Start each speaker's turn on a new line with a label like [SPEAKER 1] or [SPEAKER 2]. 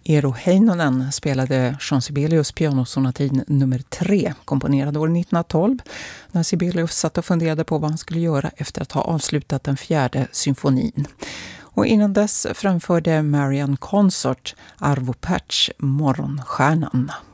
[SPEAKER 1] Eero Heinonen spelade Jean Sibelius pianosonatin nummer 3, komponerad år 1912, när Sibelius satt och funderade på vad han skulle göra efter att ha avslutat den 4:e symfonin. Och innan dess framförde Marian Consort Arvo Pärt Morgonstjärnan.